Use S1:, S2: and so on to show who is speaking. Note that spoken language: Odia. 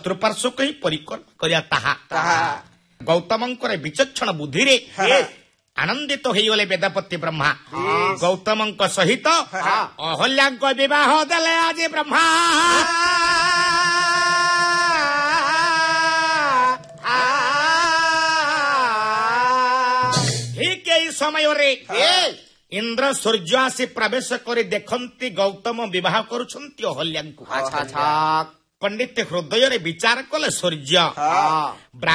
S1: ଚତୁଃପାର୍ଶ୍ୱକୁ ହିଁ ପରିକ୍ରମା କରିବା ତାହା ଗୌତମଙ୍କର ବିଚକ୍ଷଣ ବୁଦ୍ଧିରେ ଆନନ୍ଦିତ ହୋଇଗଲେ ବେଦପତି ବ୍ରହ୍ମା। ଗୌତମଙ୍କ ସହିତ ଅହଲ୍ୟାଙ୍କ ବିବାହ ଦେଲେ ଆଜି ବ୍ରହ୍ମା। ଠିକ ଏଇ ସମୟରେ ଇନ୍ଦ୍ର ସୂର୍ଯ୍ୟ ଆସି ପ୍ରବେଶ କରି ଦେଖନ୍ତି ଗୌତମ ବିବାହ କରୁଛନ୍ତି ଅହଲ୍ୟାଙ୍କୁ। ପଣ୍ଡିତ ହୃଦୟରେ ବିଚାର କଲେ ସୂର୍ଯ୍ୟ